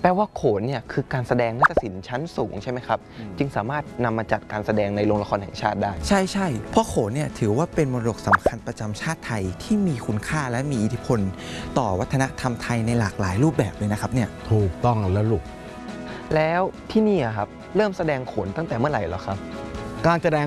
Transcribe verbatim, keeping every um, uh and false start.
แปลว่าโขนเนี่ยคือการแสดงนาฏศิลป์ชั้นสูงใช่ไหมครับจึงสามารถนำมาจัดการแสดงในโรงละครแห่งชาติได้ใช่ใช่เพราะโขนเนี่ยถือว่าเป็นมรดกสำคัญประจำชาติไทยที่มีคุณค่าและมีอิทธิพลต่อวัฒนธรรมไทยในหลากหลายรูปแบบเลยนะครับเนี่ยถูกต้องแล้วลูกแล้วที่นี่ครับเริ่มแสดงโขนตั้งแต่เมื่อไหร่เหรอครับการแสดง